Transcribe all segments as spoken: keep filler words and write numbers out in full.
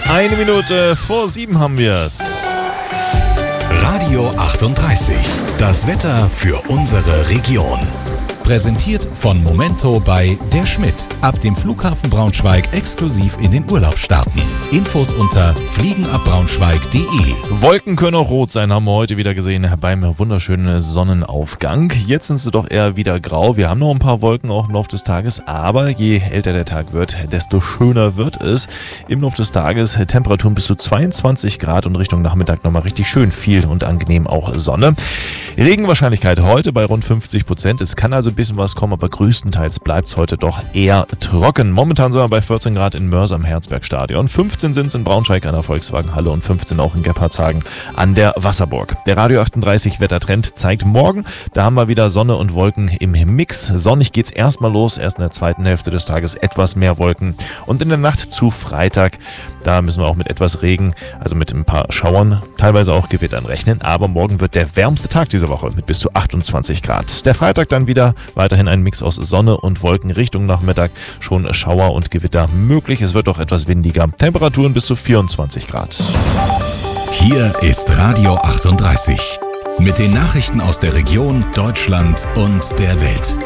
Eine Minute vor sieben haben wir's. Radio achtunddreißig. Das Wetter für unsere Region. Präsentiert von Momento bei Der Schmidt. Ab dem Flughafen Braunschweig exklusiv in den Urlaub starten. Infos unter fliegenabbraunschweig punkt de. Wolken können auch rot sein, haben wir heute wieder gesehen beim wunderschönen Sonnenaufgang. Jetzt sind sie doch eher wieder grau. Wir haben noch ein paar Wolken auch im Laufe des Tages, aber je älter der Tag wird, desto schöner wird es. Im Laufe des Tages Temperaturen bis zu zweiundzwanzig Grad und Richtung Nachmittag nochmal richtig schön viel und angenehm auch Sonne. Regenwahrscheinlichkeit heute bei rund fünfzig Prozent. Es kann also ein bisschen was kommen, aber größtenteils bleibt es heute doch eher trocken. Momentan sind wir bei vierzehn Grad in Mörs am Herzbergstadion. fünfzehn sind es in Braunschweig an der Volkswagenhalle und fünfzehn auch in Gebhardshagen an der Wasserburg. Der Radio achtunddreißig Wettertrend zeigt morgen, da haben wir wieder Sonne und Wolken im Mix. Sonnig geht's erstmal los, erst in der zweiten Hälfte des Tages etwas mehr Wolken. Und in der Nacht zu Freitag, da müssen wir auch mit etwas Regen, also mit ein paar Schauern, teilweise auch Gewittern rechnen. Aber morgen wird der wärmste Tag dieser Woche mit bis zu achtundzwanzig Grad. Der Freitag dann wieder weiterhin ein Mix aus Sonne und Wolken Richtung Nachmittag. Schon Schauer und Gewitter möglich. Es wird auch etwas windiger. Temperaturen bis zu vierundzwanzig Grad. Hier ist Radio achtunddreißig. Mit den Nachrichten aus der Region, Deutschland und der Welt.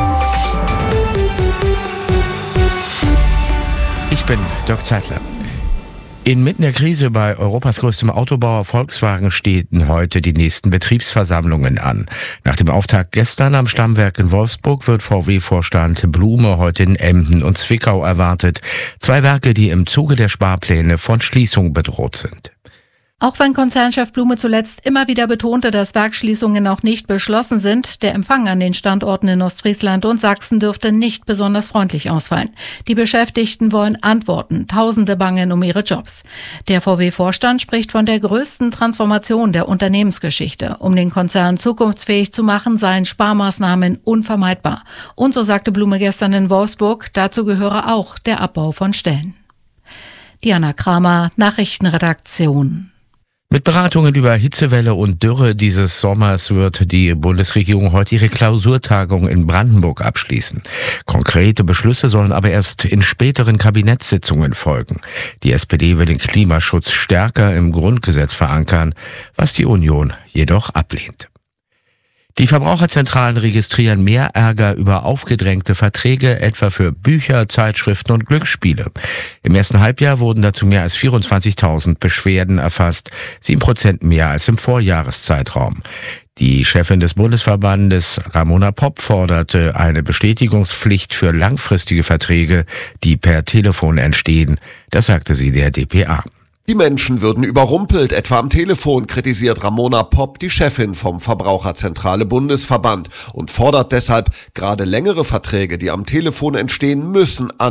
Ich bin Dirk Zeitler. Inmitten der Krise bei Europas größtem Autobauer Volkswagen stehen heute die nächsten Betriebsversammlungen an. Nach dem Auftakt gestern am Stammwerk in Wolfsburg wird V W-Vorstand Blume heute in Emden und Zwickau erwartet. Zwei Werke, die im Zuge der Sparpläne von Schließung bedroht sind. Auch wenn Konzernchef Blume zuletzt immer wieder betonte, dass Werksschließungen noch nicht beschlossen sind, der Empfang an den Standorten in Ostfriesland und Sachsen dürfte nicht besonders freundlich ausfallen. Die Beschäftigten wollen Antworten, Tausende bangen um ihre Jobs. Der V W-Vorstand spricht von der größten Transformation der Unternehmensgeschichte. Um den Konzern zukunftsfähig zu machen, seien Sparmaßnahmen unvermeidbar. Und so sagte Blume gestern in Wolfsburg, dazu gehöre auch der Abbau von Stellen. Diana Kramer, Nachrichtenredaktion. Mit Beratungen über Hitzewelle und Dürre dieses Sommers wird die Bundesregierung heute ihre Klausurtagung in Brandenburg abschließen. Konkrete Beschlüsse sollen aber erst in späteren Kabinettssitzungen folgen. Die S P D will den Klimaschutz stärker im Grundgesetz verankern, was die Union jedoch ablehnt. Die Verbraucherzentralen registrieren mehr Ärger über aufgedrängte Verträge, etwa für Bücher, Zeitschriften und Glücksspiele. Im ersten Halbjahr wurden dazu mehr als vierundzwanzigtausend Beschwerden erfasst, sieben Prozent mehr als im Vorjahreszeitraum. Die Chefin des Bundesverbandes, Ramona Popp, forderte eine Bestätigungspflicht für langfristige Verträge, die per Telefon entstehen. Das sagte sie der d p a. Die Menschen würden überrumpelt, etwa am Telefon, kritisiert Ramona Popp, die Chefin vom Verbraucherzentrale Bundesverband, und fordert deshalb, gerade längere Verträge, die am Telefon entstehen, müssen an